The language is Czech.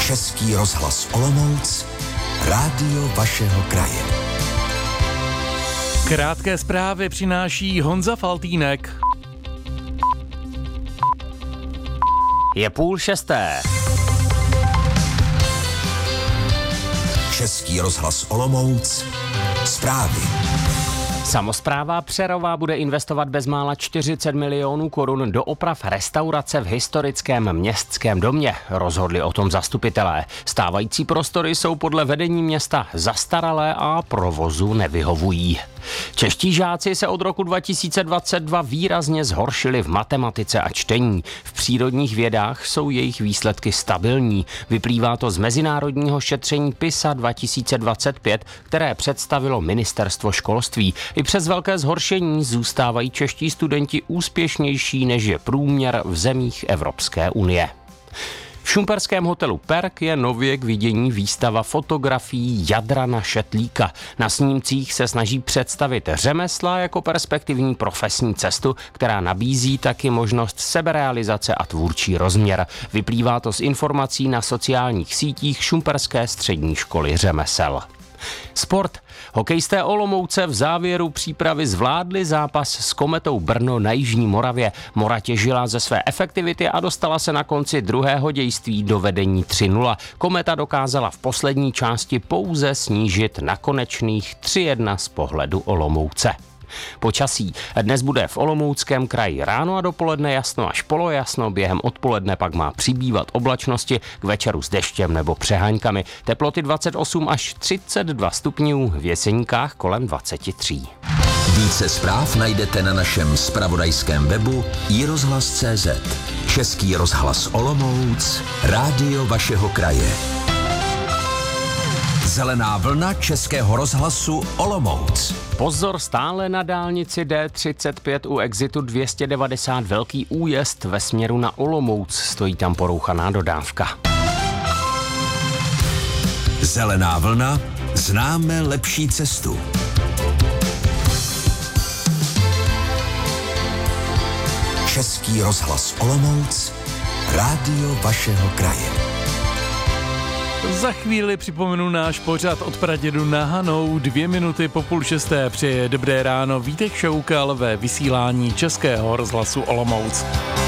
Český rozhlas Olomouc, rádio vašeho kraje. Krátké zprávy přináší Honza Faltýnek. Je 5:30. Český rozhlas Olomouc, zprávy. Samospráva Přerova bude investovat bezmála 40 milionů korun do oprav restaurace v historickém městském domě. Rozhodli o tom zastupitelé. Stávající prostory jsou podle vedení města zastaralé a provozu nevyhovují. Čeští žáci se od roku 2022 výrazně zhoršili v matematice a čtení. V přírodních vědách jsou jejich výsledky stabilní. Vyplývá to z mezinárodního šetření PISA 2025, které představilo ministerstvo školství. I přes velké zhoršení zůstávají čeští studenti úspěšnější, než je průměr v zemích Evropské unie. V šumperském hotelu Perk je nově k vidění výstava fotografií Jadrana Šetlíka. Na snímcích se snaží představit řemesla jako perspektivní profesní cestu, která nabízí taky možnost seberealizace a tvůrčí rozměr. Vyplývá to z informací na sociálních sítích Šumperské střední školy řemesel. Sport. Hokejisté Olomouce v závěru přípravy zvládli zápas s Kometou Brno na Jižní Moravě. Mora těžila ze své efektivity a dostala se na konci druhého dějství do vedení 3-0. Kometa dokázala v poslední části pouze snížit na konečných 3-1 z pohledu Olomouce. Počasí. Dnes bude v Olomouckém kraji ráno a dopoledne jasno až polojasno, během odpoledne pak má přibývat oblačnosti, k večeru s deštěm nebo přeháňkami. Teploty 28 až 32 stupňů, v Jeseníkách kolem 23. Více zpráv najdete na našem zpravodajském webu iRozhlas.cz. Český rozhlas Olomouc, rádio vašeho kraje. Zelená vlna Českého rozhlasu Olomouc. Pozor, stále na dálnici D35 u exitu 290 velký újezd ve směru na Olomouc. Stojí tam porouchaná dodávka. Zelená vlna, známe lepší cestu. Český rozhlas Olomouc, rádio vašeho kraje. Za chvíli připomenu náš pořad od pradědu na Hanou. 2 minuty po 5:30 přeje dobré ráno Vítek Šoukal ve vysílání Českého rozhlasu Olomouc.